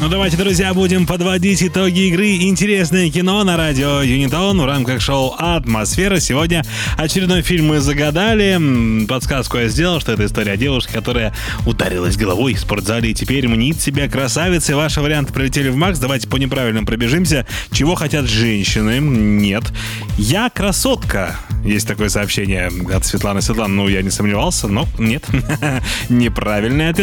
Ну давайте, друзья, будем подводить итоги игры «Интересное кино» на радио Юнитон в рамках шоу «Атмосфера». Сегодня очередной фильм мы загадали. Подсказку я сделал, что это история о девушке, которая ударилась головой в спортзале и теперь мнит себя красавицей. Ваши варианты прилетели в МАКС. Давайте по неправильным пробежимся. Чего хотят женщины? Нет. Я красотка. Есть такое сообщение от Светланы. Светлана, ну я не сомневался, но нет. Неправильный ответ.